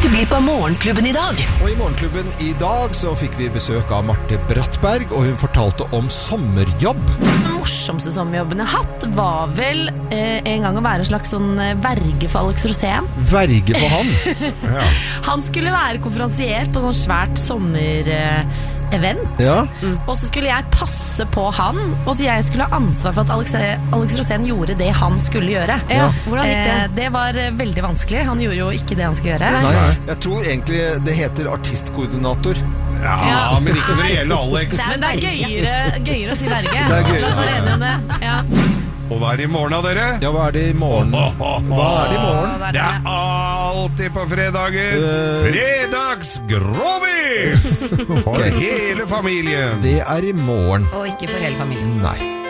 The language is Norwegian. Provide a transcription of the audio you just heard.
du bli på Morgenklubben i dag? Og i Morgenklubben i dag så fikk vi besøk av Marte Brattberg, og hun fortalte om sommerjobb. Den morsomste sommerjobben jeg har hatt var vel en gang å være en slags sånn verge for Alex Rosén. Verge for han? Ja. Han skulle være konferansier på sånn svært sommerevent. Ja. Og så skulle jeg passe på han, og så jeg skulle ha ansvar for at Alex Rosén gjorde det han skulle gjøre. Ja. Hvordan gikk det? Det var veldig vanskelig. Han gjorde jo ikke det han skulle gjøre. Nei. Jeg tror egentlig det heter artistkoordinator. Ja, men ikke når det gjelder Alex. Men det er gøyere å si verge. Det er gøyere La oss være enige om det. Ja. Og hva er det i morgen da, dere? Ja, hva er det i morgen? Hva er det i morgen? Det er alltid på fredager. Fredagsgrovis! For hele familien. Det er i morgen. Og ikke for hele familien. Nei.